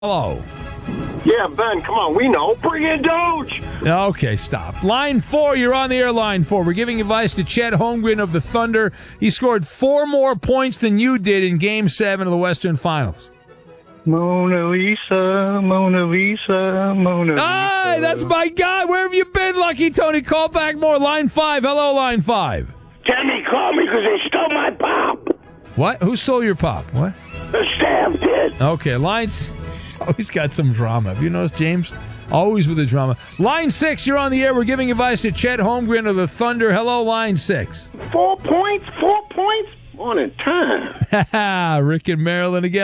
Hello. Yeah, Ben, come on, we know. Bring in Doge! Okay, stop. Line 4, you're on the air, line 4. We're giving advice to Chet Holmgren of the Thunder. He scored 4 more points than you did in Game 7 of the Western Finals. Mona Lisa, Mona Lisa, Mona Lisa. Hi, that's my guy. Where have you been, Lucky Tony? Call back more. Line 5. Hello, line 5. Timmy called me because they stole my pop. What? Who stole your pop? What? The Sam did. Okay, lines. He's always got some drama. Have you noticed, James? Always with the drama. Line 6, you're on the air. We're giving advice to Chet Holmgren of the Thunder. Hello, line 6. 4 points? 4 points? Morning time. Rick and Maryland again.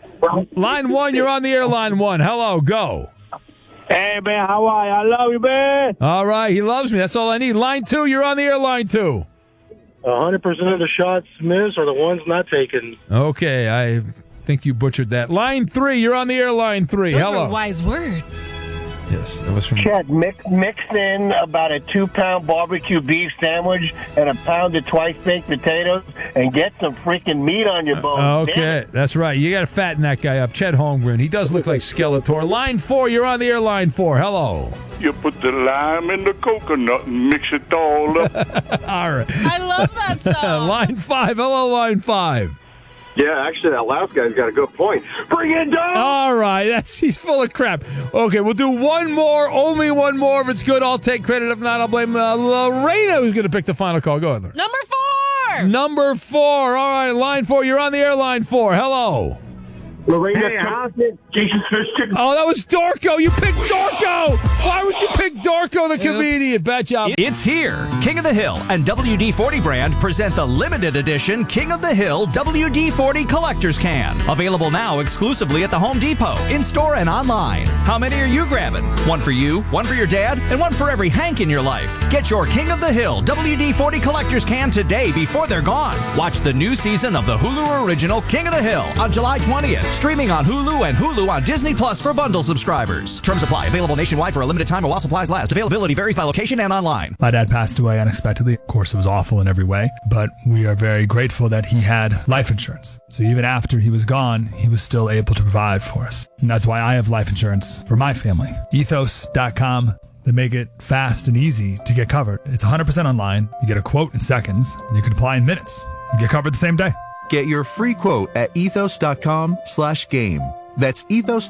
Line 1, you're on the air. Line 1. Hello, go. Hey, man, how are you? I love you, man. All right, he loves me. That's all I need. Line 2, you're on the air. Line 2. 100% of the shots missed are the ones not taken. Okay, I think you butchered that. Line 3, you're on the air. Line 3. Those Hello. were wise words. Yes, that was from... Chet, mix in about a 2-pound barbecue beef sandwich and a pound of twice-baked potatoes and get some freaking meat on your bones. Okay, that's right. You got to fatten that guy up. Chet Holmgren. He does look like Skeletor. Line 4, you're on the air. Line 4. Hello. You put the lime in the coconut and mix it all up. All right. I love that song. Line 5. Hello, line 5. Yeah, actually, that last guy's got a good point. Bring it down! All right. He's full of crap. Okay, we'll do one more. Only one more. If it's good, I'll take credit. If not, I'll blame Lorena, who's going to pick the final call. Go ahead. Number 4. Number 4. All right, line 4. You're on the air, line 4. Hello. Lorena Thompson, Jason Fish. Oh, that was Dorco. You picked Dorco. Why would you pick Dorco, the comedian? Bad job. It's here. King of the Hill and WD-40 brand present the limited edition King of the Hill WD-40 Collector's Can. Available now exclusively at the Home Depot, in-store and online. How many are you grabbing? One for you, one for your dad, and one for every Hank in your life. Get your King of the Hill WD-40 Collector's Can today before they're gone. Watch the new season of the Hulu original King of the Hill on July 20th. Streaming on Hulu and Hulu on Disney Plus for bundle subscribers. Terms apply. Available nationwide for a limited time while supplies last. Availability varies by location and online. My dad passed away unexpectedly. Of course, it was awful in every way, but we are very grateful that he had life insurance. So even after he was gone, he was still able to provide for us. And that's why I have life insurance for my family. Ethos.com. They make it fast and easy to get covered. It's 100% online. You get a quote in seconds, and you can apply in minutes. You get covered the same day. Get your free quote at ethos.com/game. That's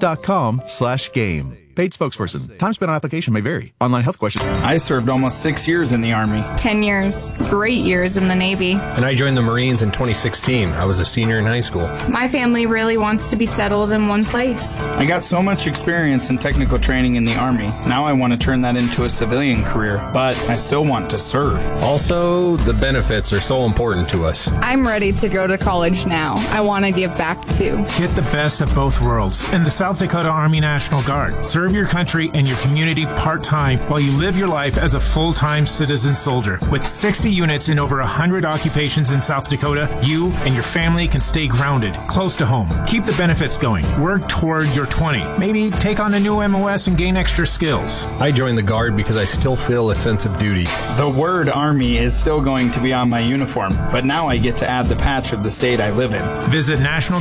ethos.com/game. Paid spokesperson. Time spent on application may vary. Online health questions. I served almost 6 years in the Army. 10 years. Great years in the Navy. And I joined the Marines in 2016. I was a senior in high school. My family really wants to be settled in one place. I got so much experience in technical training in the Army. Now I want to turn that into a civilian career, but I still want to serve. Also, the benefits are so important to us. I'm ready to go to college now. I want to give back too. Get the best of both worlds in the South Dakota Army National Guard. Serve your country and your community part-time while you live your life as a full-time citizen soldier. With 60 units in over 100 occupations in South Dakota, you and your family can stay grounded, close to home. Keep the benefits going. Work toward your 20. Maybe take on a new MOS and gain extra skills. I joined the Guard because I still feel a sense of duty. The word Army is still going to be on my uniform, but now I get to add the patch of the state I live in. Visit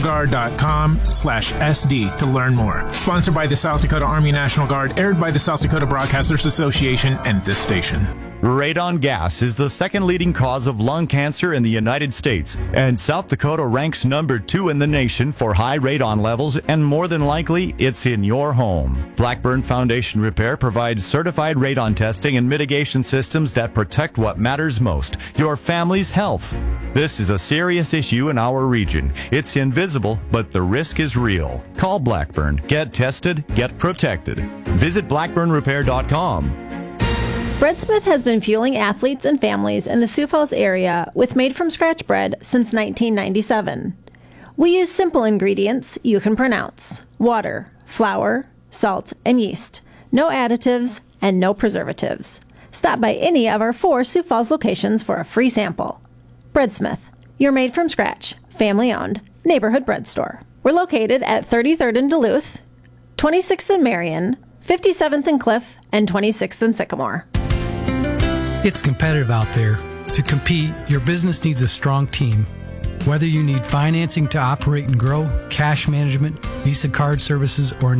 nationalguard.com/SD to learn more. Sponsored by the South Dakota Army National Guard, aired by the South Dakota Broadcasters Association and this station. Radon gas is the second leading cause of lung cancer in the United States, and South Dakota ranks number 2 in the nation for high radon levels, and more than likely, it's in your home. Blackburn Foundation Repair provides certified radon testing and mitigation systems that protect what matters most, your family's health. This is a serious issue in our region. It's invisible, but the risk is real. Call Blackburn. Get tested, get protected. Visit blackburnrepair.com. Breadsmith has been fueling athletes and families in the Sioux Falls area with made-from-scratch bread since 1997. We use simple ingredients you can pronounce: water, flour, salt, and yeast. No additives and no preservatives. Stop by any of our 4 Sioux Falls locations for a free sample. Breadsmith, your made-from-scratch, family-owned, neighborhood bread store. We're located at 33rd in Duluth, 26th in Marion, 57th in Cliff, and 26th in Sycamore. It's competitive out there. To compete, your business needs a strong team. Whether you need financing to operate and grow, cash management, Visa card services, or